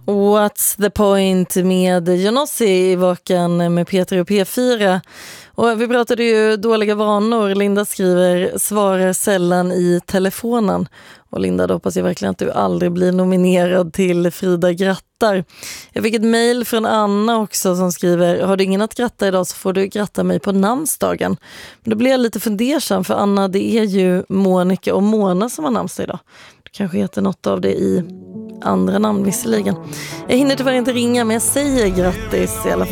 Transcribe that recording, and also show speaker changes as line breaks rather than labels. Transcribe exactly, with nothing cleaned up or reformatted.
What's the point med Johnossi i Vaken med Peter och P fyra. Och vi pratade ju dåliga vanor. Linda skriver, svarar sällan i telefonen. Och Linda, då hoppas jag verkligen att du aldrig blir nominerad till Frida grattar. Jag fick ett mejl från Anna också som skriver, har du ingen att gratta idag så får du gratta mig på namnsdagen. Men då blir jag lite fundersam, för Anna, det är ju Monica och Mona som har namnsdag idag. Det kanske heter något av det i andra namn visserligen. Jag hinner tyvärr inte ringa, men jag säger grattis i alla fall.